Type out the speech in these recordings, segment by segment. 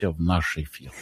в наш эфир.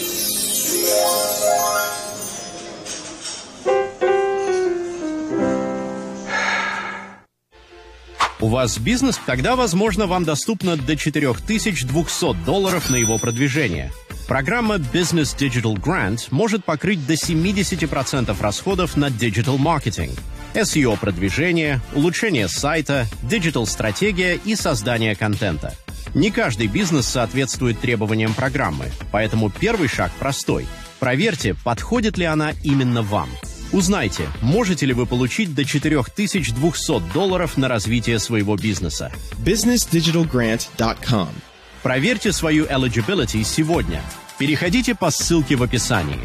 У вас бизнес? Тогда, возможно, вам доступно до $4200 на его продвижение. Программа Business Digital Grant может покрыть до 70% расходов на диджитал-маркетинг, SEO-продвижение, улучшение сайта, диджитал-стратегия и создание контента. Не каждый бизнес соответствует требованиям программы, поэтому первый шаг простой. Проверьте, подходит ли она именно вам. Узнайте, можете ли вы получить до $4200 на развитие своего бизнеса. businessdigitalgrant.com. Проверьте свою eligibility сегодня. Переходите по ссылке в описании.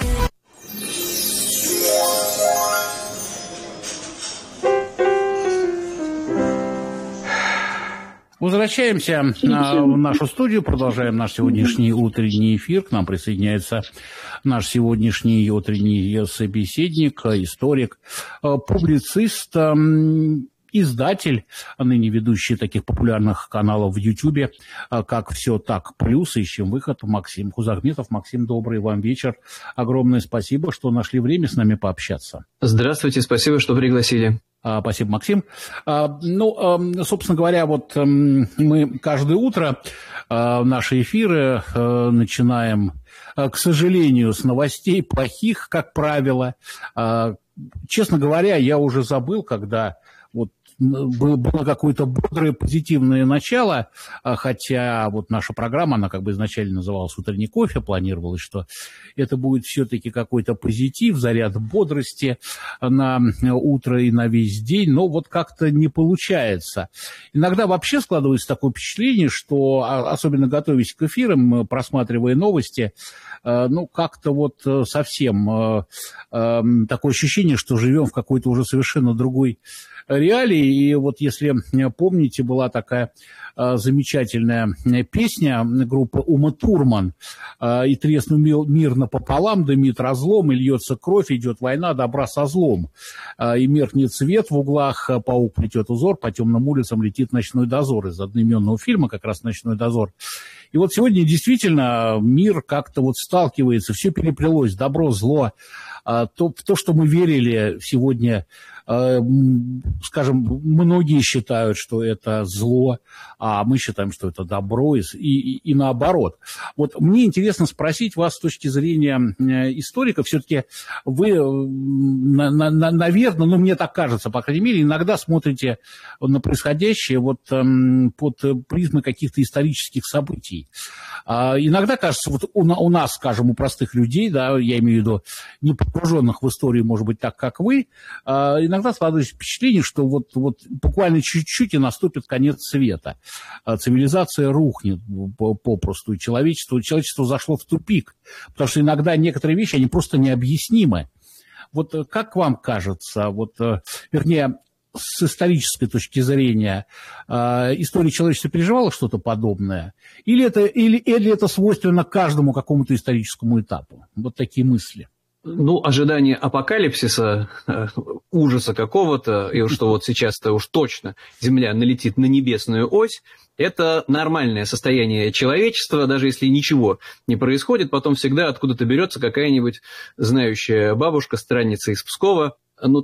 Возвращаемся в нашу студию, продолжаем наш сегодняшний утренний эфир. К нам присоединяется наш сегодняшний утренний собеседник, историк, публицист, издатель, ныне ведущий таких популярных каналов в Ютьюбе, как «Все так плюс», ищем выход, Максим Хузахметов. Максим, добрый вам вечер. Огромное спасибо, что нашли время с нами пообщаться. Здравствуйте, спасибо, что пригласили. Спасибо, Максим. Собственно говоря, вот мы каждое утро наши эфиры начинаем, к сожалению, с новостей плохих, как правило. Честно говоря, я уже забыл, когда вот было какое-то бодрое, позитивное начало, хотя вот наша программа, она как бы изначально называлась «Утренний кофе», планировалось, что это будет все-таки какой-то позитив, заряд бодрости на утро и на весь день, но вот как-то не получается. Иногда вообще складывается такое впечатление, что, особенно готовясь к эфирам, просматривая новости, как-то вот совсем такое ощущение, что живем в какой-то уже совершенно другой реалии. И вот если помните, была такая замечательная песня группы Ума Турман: «И треснул мир напополам, дымит разлом, и льется кровь, идет война добра со злом. И меркнет свет в углах, паук плетет узор, по темным улицам летит ночной дозор». Из одноименного фильма как раз «Ночной дозор». И вот сегодня действительно мир как-то вот сталкивается, все переплелось, добро, зло. То, что мы верили сегодня, скажем, многие считают, что это зло, а мы считаем, что это добро, и наоборот. Вот мне интересно спросить вас с точки зрения историка. Все-таки вы, наверное, мне так кажется, по крайней мере, иногда смотрите на происходящее вот под призмой каких-то исторических событий. Иногда кажется, вот у нас, скажем, у простых людей, да, я имею в виду не погруженных в историю, может быть, так, как вы, иногда складывается впечатление, что вот буквально чуть-чуть и наступит конец света. Цивилизация рухнет попросту, и человечество зашло в тупик, потому что иногда некоторые вещи, они просто необъяснимы. Вот как вам кажется, вернее, с исторической точки зрения, история человечества переживала что-то подобное? Или это свойственно каждому какому-то историческому этапу? Вот такие мысли. Ожидание апокалипсиса, ужаса какого-то, и что вот сейчас-то уж точно Земля налетит на небесную ось, это нормальное состояние человечества, даже если ничего не происходит, потом всегда откуда-то берется какая-нибудь знающая бабушка, странница из Пскова.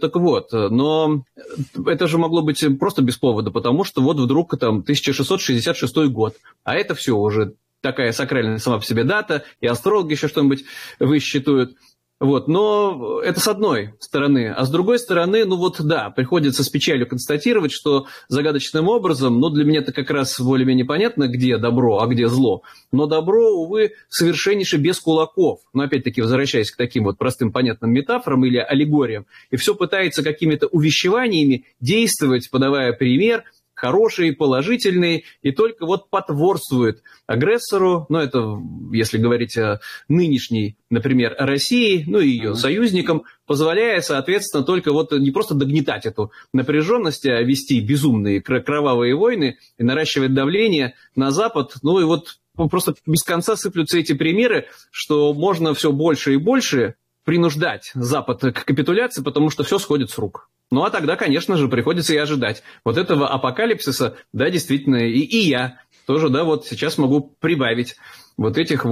Но это же могло быть просто без повода, потому что вот вдруг там 1666 год, а это все уже такая сакральная сама по себе дата, и астрологи еще что-нибудь высчитают. Но это с одной стороны. А с другой стороны, приходится с печалью констатировать, что загадочным образом, для меня это как раз более-менее понятно, где добро, а где зло. Но добро, увы, совершеннейше без кулаков. Опять-таки, возвращаясь к таким вот простым понятным метафорам или аллегориям, и все пытается какими-то увещеваниями действовать, подавая пример, хороший, положительный, и только потворствует агрессору, это, если говорить о нынешней, например, России, и ее союзникам, позволяя, соответственно, только не просто догнетать эту напряженность, а вести безумные кровавые войны и наращивать давление на Запад, просто без конца сыплются эти примеры, что можно все больше и больше принуждать Запад к капитуляции, потому что все сходит с рук. А тогда, конечно же, приходится и ожидать вот этого апокалипсиса, да, действительно, и я тоже, да, вот сейчас могу прибавить вот этих